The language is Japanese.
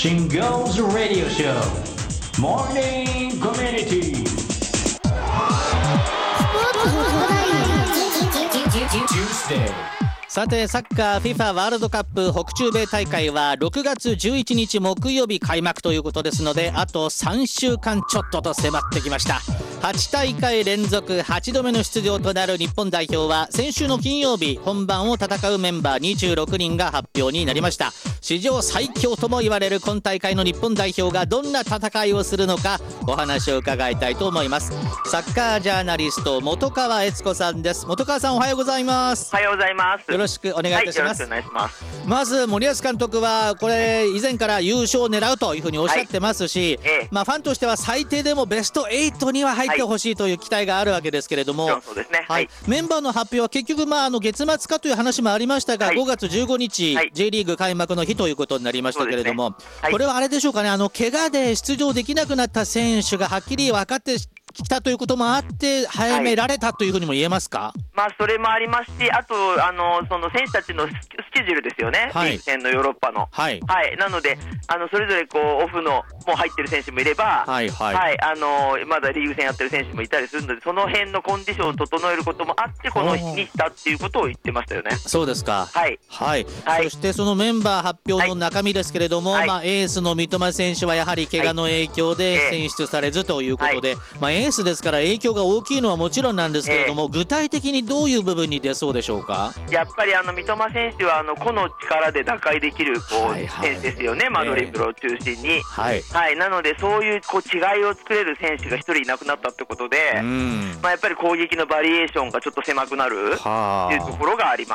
Shingo's Radio Show Morning Community Tuesday。 さてサッカー FIFA ワールドカップ北中米大会は6月11日木曜日開幕ということですので、あと3週間ちょっとと迫ってきました。8大会連続8度目の出場となる日本代表は先週の金曜日本番を戦うメンバー26人が発表になりました。史上最強とも言われる今大会の日本代表がどんな戦いをするのかお話を伺いたいと思います。サッカージャーナリスト本川悦子さんです。本川さん、おはようございます。 おはようございます。 よろしくお願いいたします。 はい、よろしくお願いします。 まず森保監督はこれ以前から優勝を狙うというふうにおっしゃってますし、ファンとしては最低でもベスト8には入ってほしいという期待があるわけですけれども、 そうですね。 メンバーの発表は結局月末かという話もありましたが、5月15日、J リーグ開幕の日ということになりましたけれども、これはあれでしょうかね、怪我で出場できなくなった選手がはっきり分かってきたということもあって早められたというふうにも言えますか？ それもありますし、あとその選手たちのスケジュールですよね、リーグ戦のヨーロッパの、なのでそれぞれオフのもう入ってる選手もいれば、まだリーグ戦やってる選手もいたりするので、その辺のコンディションを整えることもあってこの日にしたっていうことを言ってましたよね。 そうですか。そしてそのメンバー発表の中身ですけれども、エースの三笘選手はやはり怪我の影響で選出されずということで、エースですから影響が大きいのはもちろんなんですけれども、具体的にどういう部分に出そうでしょうか？ やっぱり三笘選手は個の力で打開できる選手ですよね、ドリブルを中心に、なのでそういう違いを作れる選手が一人いなくなったってことで、やっぱり攻撃のバリエーションがちょっと狭くなるっていうところがあります。